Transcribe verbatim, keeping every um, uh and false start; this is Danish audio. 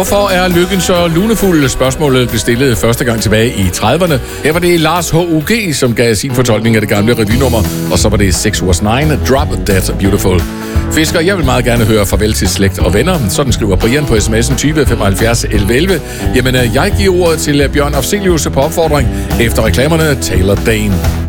Hvorfor er lykken så lunefuld? Spørgsmålet blev stillet første gang tilbage i trediverne. Her var det Lars H U G, som gav sin fortolkning af det gamle revynummer, og så var det Six Was Nine, Drop Dead Beautiful. Fisker, jeg vil meget gerne høre farvel til slægt og venner. Sådan skriver Brian på sms'en tyve femoghalvfjerds elleve elleve. Jamen, jeg giver ordet til Bjørn Afzelius på opfordring efter reklamerne Taylor Dane.